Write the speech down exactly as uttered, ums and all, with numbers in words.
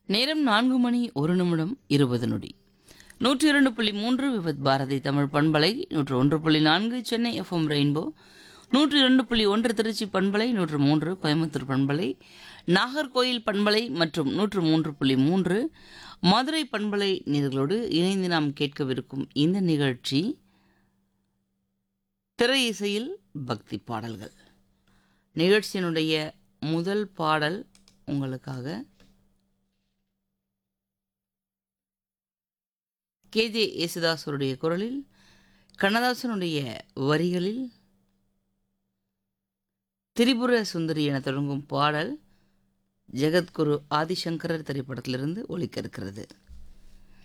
நேரம் நான்கு மணி ஒரு நிமிடம் இருபது நொடி. நூற்றி இரண்டு புள்ளி மூன்று விவத் பாரதி தமிழ் பண்பலை, நூற்று ஒன்று புள்ளி நான்கு சென்னை எஃப்எம் ரெயின்போ, நூற்றி இரண்டு புள்ளி ஒன்று திருச்சி பண்பலை, நூற்று மூன்று கோயம்புத்தூர் பண்பலை, நாகர்கோயில் பண்பலை மற்றும் நூற்று மூன்று புள்ளி மூன்று மதுரை பண்பலை நேயர்களோடு இணைந்து நாம் கேட்கவிருக்கும் இந்த நிகழ்ச்சி திரை இசையில் பக்தி பாடல்கள். நிகழ்ச்சியினுடைய முதல் பாடல் உங்களுக்காக கேஜே யேசுதாசருடைய குரலில், கண்ணதாசனுடைய வரிகளில் திரிபுர சுந்தரி என தொடங்கும் பாடல் ஜெகத்குரு ஆதிசங்கரர் திரைப்படத்திலிருந்து ஒலிக்க இருக்கிறது.